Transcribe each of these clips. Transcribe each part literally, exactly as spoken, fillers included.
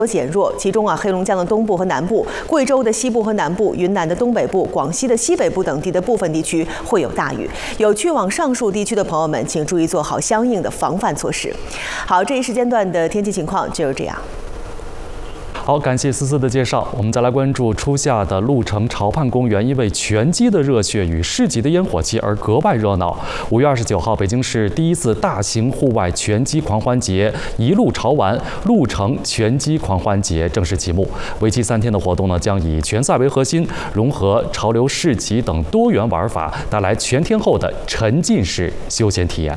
减弱，其中啊，黑龙江的东部和南部、贵州的西部和南部、云南的东北部、广西的西北部等地的部分地区会有大雨。有去往上述地区的朋友们，请注意做好相应的防范措施。好，这一时间段的天气情况就是这样。 好，感谢思思的介绍。我们再来关注初夏的鹿城潮畔公园，因为拳击的热血与市集的烟火气而格外热闹。五月二十九号，北京市第一次大型户外拳击狂欢节“一路潮玩”鹿城拳击狂欢节正式启幕。为期三天的活动呢，将以拳赛为核心，融合潮流市集等多元玩法，带来全天候的沉浸式休闲体验。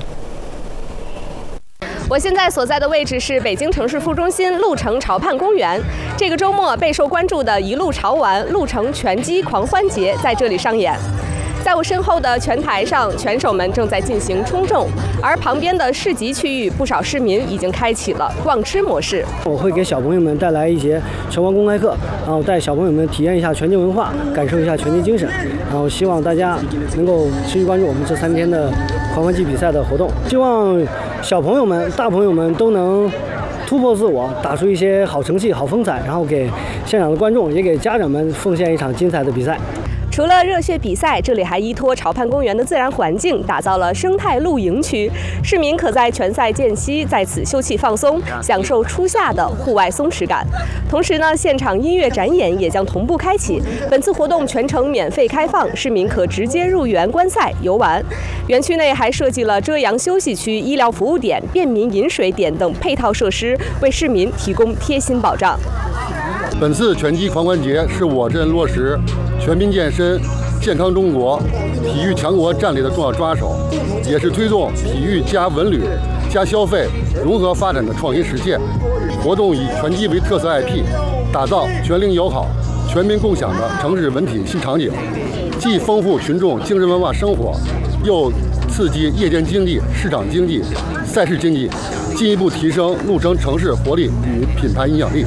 我现在所在的位置是北京城市副中心鹿城潮畔公园。这个周末备受关注的“一路潮玩”鹿城拳击狂欢节在这里上演。在我身后的拳台上，拳手们正在进行冲重，而旁边的市集区域，不少市民已经开启了逛吃模式。 我会给小朋友们带来一节拳王公开课，然后带小朋友们体验一下拳击文化，感受一下拳击精神。然后希望大家能够持续关注我们这三天的狂欢季比赛的活动。希望小朋友们、大朋友们都能突破自我，打出一些好成绩、好风采，然后给现场的观众也给家长们奉献一场精彩的比赛。 除了热血比赛，这里还依托潮畔公园的自然环境，打造了生态露营区。市民可在拳赛间隙在此休憩放松，享受初夏的户外松弛感。同时呢，现场音乐展演也将同步开启。本次活动全程免费开放，市民可直接入园观赛游玩。园区内还设计了遮阳休息区、医疗服务点、便民饮水点等配套设施，为市民提供贴心保障。 本次拳击狂欢节是我镇落实全民健身、健康中国、体育强国战略的重要抓手，也是推动体育加文旅加消费融合发展的创新实践。活动以拳击为特色 I P， 打造全龄友好、全民共享的城市文体新场景，既丰富群众精神文化生活，又刺激夜间经济、市场经济、赛事经济，进一步提升鹿城城市活力与品牌影响力。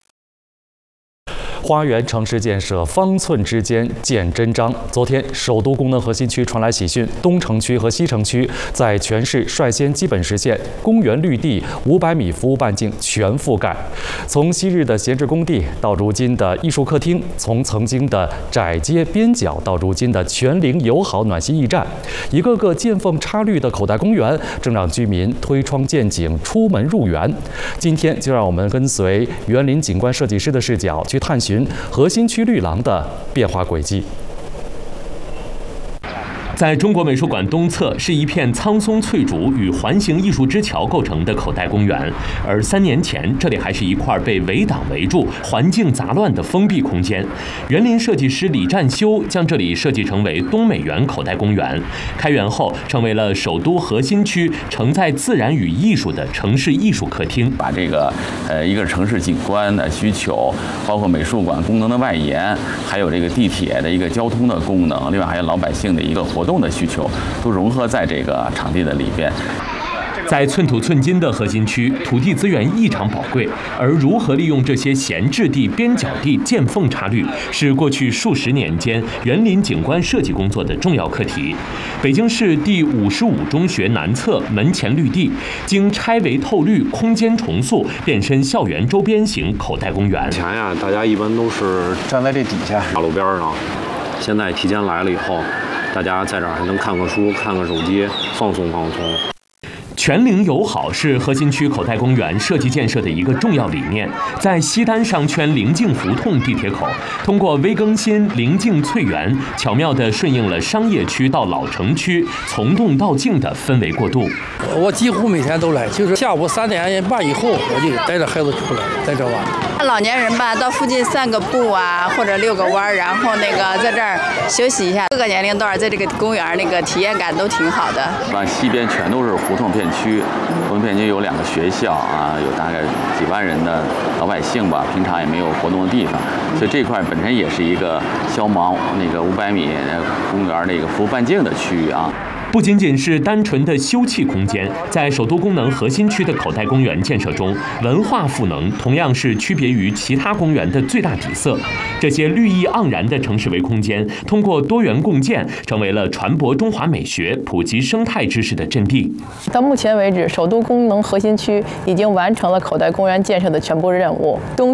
花园城市建设方寸之间见真章。昨天，首都功能核心区传来喜讯，东城区和西城区在全市率先基本实现公园绿地五百米服务半径全覆盖。从昔日的闲置工地到如今的艺术客厅，从曾经的窄街边角到如今的全龄友好暖心驿站，一个个见缝插绿的口袋公园，正让居民推窗见景、出门入园。今天就让我们跟随园林景观设计师的视角去探寻 核心区绿廊的变化轨迹。 在中国美术馆东侧是一片苍松翠竹与环形艺术之桥构成的口袋公园，而三年前这里还是一块被围挡围住、环境杂乱的封闭空间。园林设计师李占修将这里设计成为东美园口袋公园，开园后成为了首都核心区承载自然与艺术的城市艺术客厅。 把这个呃一个城市景观的需求，包括美术馆功能的外延，还有这个地铁的一个交通的功能，另外还有老百姓的一个活动 动的需求都融合在这个场地的里边。 在寸土寸金的核心区，土地资源异常宝贵，而如何利用这些闲置地、边角地见缝插绿，是过去数十年间园林景观设计工作的重要课题。北京市第五十五中学南侧门前绿地，经拆围透绿、空间重塑，变身校园周边型口袋公园。 以前呀，大家一般都是站在这底下，马路边上，现在提前来了以后。 大家在这儿还能看看书、看看手机，放松放松。 全龄友好是核心区口袋公园设计建设的一个重要理念。在西单商圈临近胡同地铁口，通过微更新临近翠园，巧妙地顺应了商业区到老城区从动到静的氛围过渡。 我几乎每天都来，就是下午三点半以后，我就带着孩子出来，在这玩。 老年人吧，到附近散个步啊，或者遛个弯儿，然后那个在这儿休息一下。各个年龄段在这个公园那个体验感都挺好的。 往西边全都是胡同片区，胡同片区有两个学校啊，有大概几万人的老百姓吧，平常也没有活动的地方，所以这块本身也是一个消盲那个五百米公园那个服务半径的区域啊。 不仅仅是单纯的休憩空间，在首都功能核心区的口袋公园建设中，文化赋能同样是区别于其他公园的最大底色。这些绿意盎然的城市微空间，通过多元共建，成为了传播中华美学、普及生态知识的阵地。 到目前为止，首都功能核心区已经完成了口袋公园建设的全部任务。东